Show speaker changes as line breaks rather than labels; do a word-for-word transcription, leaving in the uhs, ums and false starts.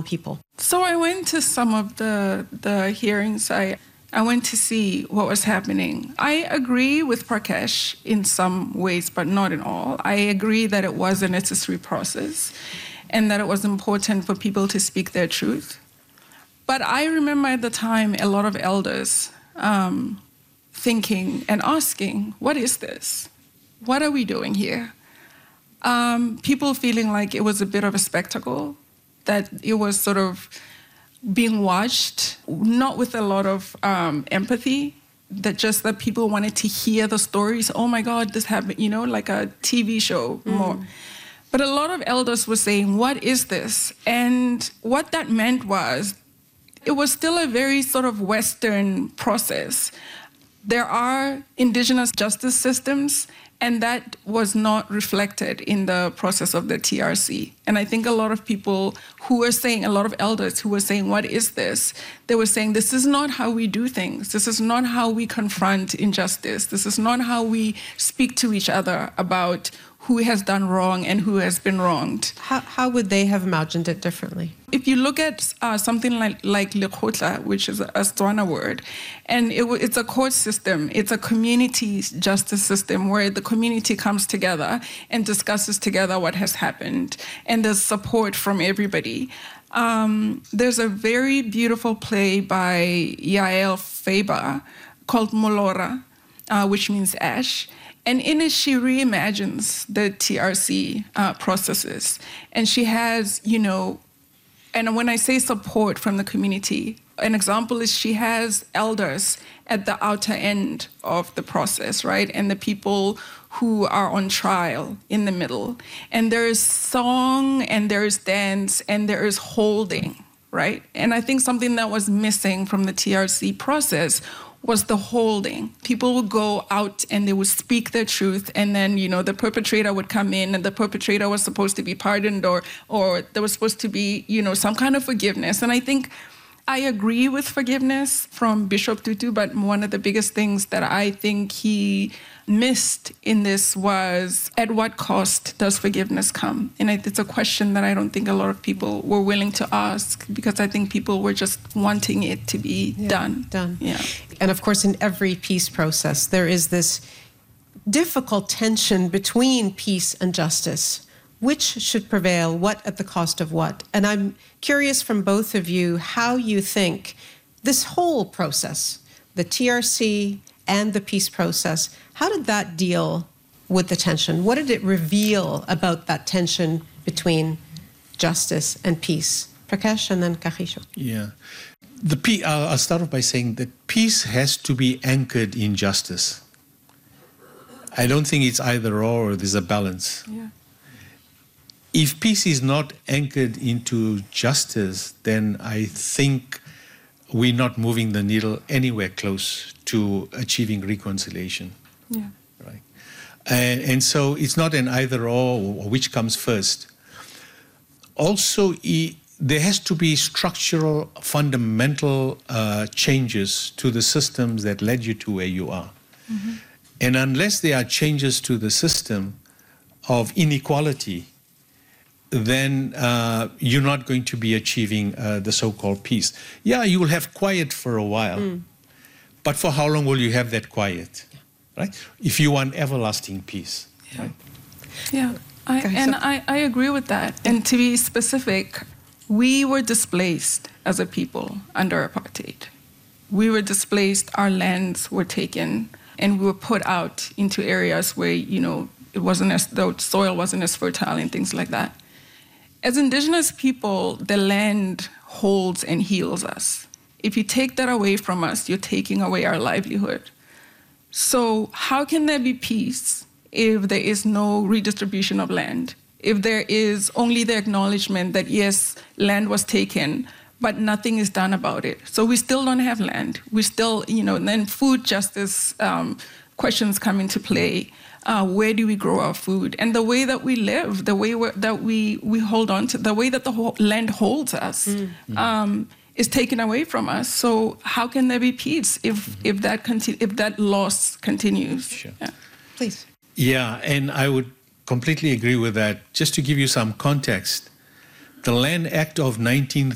people?
So I went to some of the the hearings. I I went to see what was happening. I agree with Prakash in some ways, but not in all. I agree that it was a necessary process and that it was important for people to speak their truth. But I remember at the time a lot of elders um, thinking and asking, what is this? What are we doing here? Um, people feeling like it was a bit of a spectacle, that it was sort of being watched, not with a lot of um, empathy, that just that people wanted to hear the stories. Oh my God, this happened, you know, like a T V show mm. more. But a lot of elders were saying, what is this? And what that meant was, it was still a very sort of Western process. There are indigenous justice systems, and that was not reflected in the process of the T R C. And I think a lot of people who were saying, a lot of elders who were saying, what is this? They were saying, this is not how we do things. This is not how we confront injustice. This is not how we speak to each other about who has done wrong and who has been wronged.
How, how would they have imagined it differently?
If you look at uh, something like, like Lekgotla, which is a Setswana word, and it, it's a court system, it's a community justice system where the community comes together and discusses together what has happened, and there's support from everybody. Um, there's a very beautiful play by Yael Faber called Molora, uh, which means ash. And in it, she reimagines the T R C uh, processes. And she has, you know, and when I say support from the community, an example is she has elders at the outer end of the process, right? And the people who are on trial in the middle. And there is song, and there is dance, and there is holding, right? And I think something that was missing from the T R C process was the holding. People would go out and they would speak their truth, and then, you know, the perpetrator would come in, and the perpetrator was supposed to be pardoned, or or there was supposed to be, you know, some kind of forgiveness. And I think I agree with forgiveness from Bishop Tutu, but one of the biggest things that I think he missed in this was, at what cost does forgiveness come? And it's a question that I don't think a lot of people were willing to ask, because I think people were just wanting it to be
yeah,
done.
Done.
Yeah.
And of course, in every peace process, there is this difficult tension between peace and justice. Which should prevail? What at the cost of what? And I'm curious from both of you how you think this whole process, the T R C and the peace process, how did that deal with the tension? What did it reveal about that tension between justice and peace? Prakash and then Kagiso.
Yeah. The pe- I'll start off by saying that peace has to be anchored in justice. I don't think it's either or, or there's a balance.
Yeah.
If peace is not anchored into justice, then I think we're not moving the needle anywhere close to achieving reconciliation.
Yeah.
Right. And, and so it's not an either or, or which comes first. Also, e- there has to be structural, fundamental uh, changes to the systems that led you to where you are. Mm-hmm. And unless there are changes to the system of inequality, then uh, you're not going to be achieving uh, the so-called peace. Yeah, you will have quiet for a while, mm. but for how long will you have that quiet, yeah. right? If you want everlasting peace,
yeah.
right?
Yeah, I, and I, I agree with that. And to be specific, we were displaced as a people under apartheid. We were displaced, our lands were taken, and we were put out into areas where, you know, it wasn't as, the soil wasn't as fertile and things like that. As Indigenous people, the land holds and heals us. If you take that away from us, you're taking away our livelihood. So how can there be peace if there is no redistribution of land? If there is only the acknowledgement that, yes, land was taken, but nothing is done about it. So we still don't have land. We still, you know, and then food justice um, questions come into play. Uh, where do we grow our food? And the way that we live, the way that we, we hold on to, the way that the whole land holds us mm-hmm. um, is taken away from us. So how can there be peace if mm-hmm. if that conti- if that loss continues?
Sure.
Yeah.
Please.
Yeah, and I would completely agree with that. Just to give you some context, the Land Act of nineteen